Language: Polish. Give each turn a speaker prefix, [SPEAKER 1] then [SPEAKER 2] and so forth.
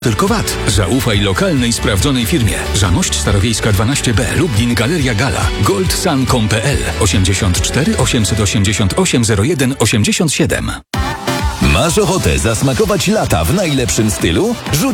[SPEAKER 1] tylko VAT. Zaufaj lokalnej, sprawdzonej firmie. Zamość Starowiejska 12B, Lublin, Galeria Gala, goldsun.pl 84 888 01 87.
[SPEAKER 2] Masz ochotę zasmakować lata w najlepszym stylu?